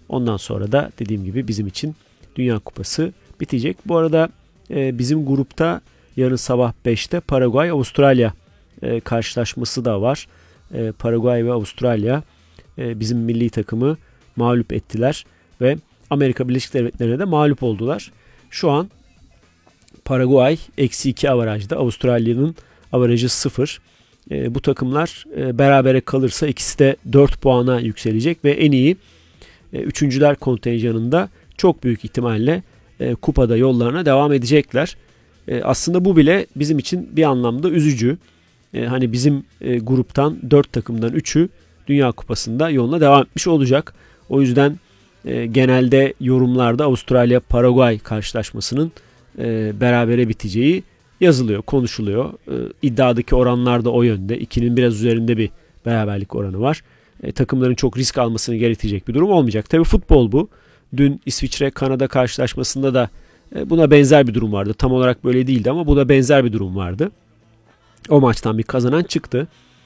Ondan sonra da dediğim gibi bizim için Dünya Kupası bitecek. Bu arada bizim grupta yarın sabah 5'te Paraguay-Avustralya karşılaşması da var. Paraguay ve Avustralya bizim milli takımı mağlup ettiler ve Amerika Birleşik Devletleri'ne de mağlup oldular. Şu an Paraguay -2 avarajda, Avustralya'nın avarajı 0. Bu takımlar berabere kalırsa ikisi de 4 puana yükselecek ve en iyi üçüncüler kontenjanında çok büyük ihtimalle kupada yollarına devam edecekler. Aslında bu bile bizim için bir anlamda üzücü. Hani bizim gruptan 4 takımdan 3'ü Dünya Kupası'nda yoluna devam etmiş olacak. O yüzden genelde yorumlarda Avustralya-Paraguay karşılaşmasının berabere biteceği yazılıyor, konuşuluyor. İddiadaki oranlar da o yönde. 2'nin biraz üzerinde bir beraberlik oranı var. Takımların çok risk almasını gerektirecek bir durum olmayacak. Tabii futbol bu. Dün İsviçre-Kanada karşılaşmasında da buna benzer bir durum vardı. Tam olarak böyle değildi ama buna benzer bir durum vardı. O maçtan bir kazanan çıktı.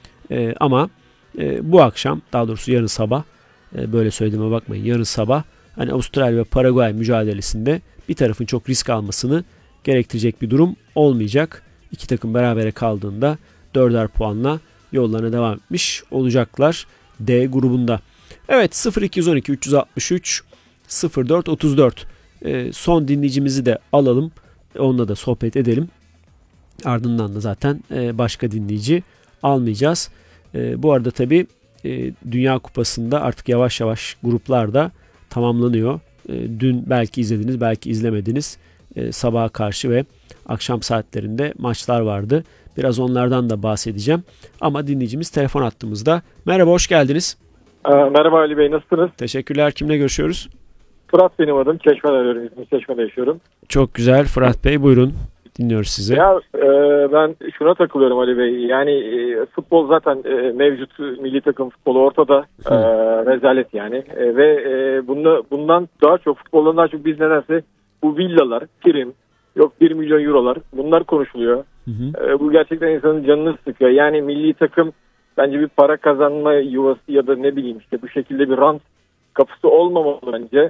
Ama bu akşam, daha doğrusu yarın sabah, böyle söylediğime bakmayın, yarın sabah hani Avustralya ve Paraguay mücadelesinde bir tarafın çok risk almasını gerektirecek bir durum olmayacak. İki takım berabere kaldığında 4'er puanla yollarına devam etmiş olacaklar D grubunda. Evet, 0212 363 04 34 son dinleyicimizi de alalım. Onunla da sohbet edelim. Ardından da zaten başka dinleyici almayacağız. Bu arada tabii Dünya Kupası'nda artık yavaş yavaş gruplar da tamamlanıyor. Dün belki izlediniz, belki izlemediniz. Sabaha karşı ve akşam saatlerinde maçlar vardı. Biraz onlardan da bahsedeceğim. Ama dinleyicimiz telefon attığımızda. Merhaba, hoş geldiniz. Merhaba Ali Bey, nasılsınız? Teşekkürler. Kimle görüşüyoruz? Fırat benim adım. Çeşme'de arıyorum. İzmir Çeşme'de yaşıyorum. Çok güzel. Fırat Bey, buyurun. Dinliyoruz sizi. Ya ben şuna takılıyorum Ali Bey. Yani futbol zaten mevcut milli takım futbolu ortada. Rezalet yani. Ve bundan daha çok, futboldan daha çok biz nedense bu villalar, prim, yok 1 milyon eurolar, bunlar konuşuluyor. Bu gerçekten insanın canını sıkıyor. Yani milli takım bence bir para kazanma yuvası ya da ne bileyim işte bu şekilde bir rant kapısı olmamalı bence.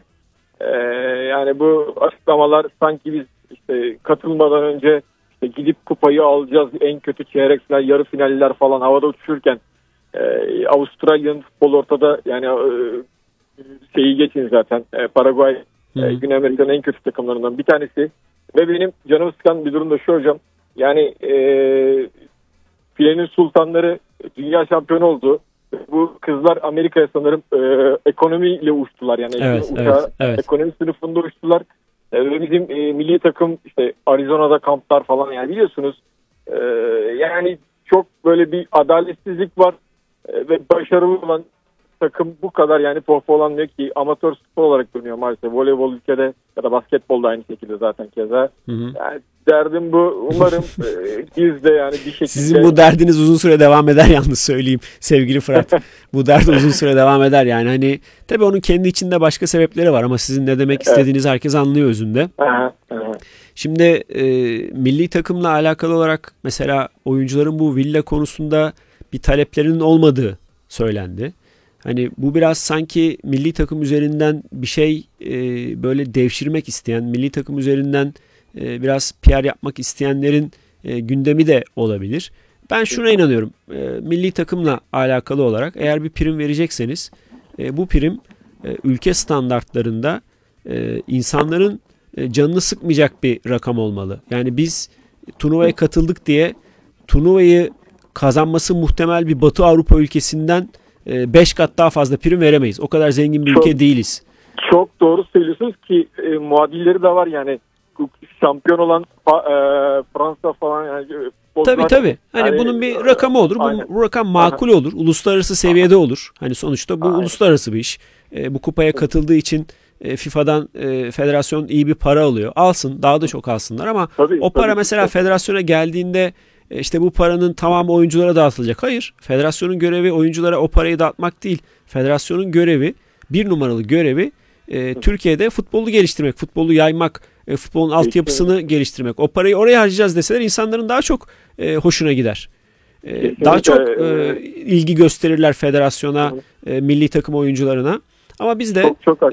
Yani bu açıklamalar sanki biz işte katılmadan önce işte gidip kupayı alacağız, en kötü çeyrek final, yarı finaller falan havada uçuşurken Avustralya'nın futbol ortada, yani şeyi geçin zaten, Paraguay Güney Amerika'nın en kötü takımlarından bir tanesi ve benim canımı sıkan bir durum da şu hocam, yani filenin sultanları dünya şampiyonu oldu. Bu kızlar Amerika'ya sanırım ekonomiyle uçtular, yani evet. Ekonomi sınıfında uçtular. Ve bizim milli takım işte Arizona'da kamplar falan, yani biliyorsunuz, yani çok böyle bir adaletsizlik var ve başarılı olan takım bu kadar yani pohpohlanmıyor ki, amatör spor olarak dönüyor maalesef. Voleybol ülkede ya da basketbol da aynı şekilde zaten keza. Yani derdim bu. Umarım biz de yani bir şekilde... Sizin bu derdiniz uzun süre devam eder, yalnız söyleyeyim sevgili Fırat. Bu dert uzun süre devam eder yani. Hani tabii onun kendi içinde başka sebepleri var ama sizin ne demek istediğinizi herkes anlıyor özünde. Şimdi milli takımla alakalı olarak mesela oyuncuların bu villa konusunda bir taleplerinin olmadığı söylendi. Hani bu biraz sanki milli takım üzerinden bir şey böyle devşirmek isteyen, milli takım üzerinden biraz PR yapmak isteyenlerin gündemi de olabilir. Ben şuna inanıyorum. Milli takımla alakalı olarak eğer bir prim verecekseniz bu prim ülke standartlarında insanların canını sıkmayacak bir rakam olmalı. Yani biz turnuvaya katıldık diye turnuvayı kazanması muhtemel bir Batı Avrupa ülkesinden 5 kat daha fazla prim veremeyiz. O kadar zengin bir ülke değiliz. Çok doğru söylüyorsunuz ki muadilleri de var yani. Şampiyon olan Fransa falan yani. Tabii. Hani yani, bunun bir rakamı olur. Bu rakam makul olur. Uluslararası seviyede olur. Hani sonuçta bu uluslararası bir iş. Bu kupaya katıldığı için FIFA'dan federasyon iyi bir para alıyor. Alsın. Daha da çok alsınlar ama o para mesela federasyona geldiğinde işte bu paranın tamamı oyunculara dağıtılacak. Hayır. Federasyonun görevi oyunculara o parayı dağıtmak değil. Federasyonun görevi, bir numaralı görevi Türkiye'de futbolu geliştirmek, futbolu yaymak, futbolun altyapısını geliştirmek. O parayı oraya harcayacağız deseler insanların daha çok hoşuna gider. Daha çok ilgi gösterirler federasyona, milli takım oyuncularına. Ama biz de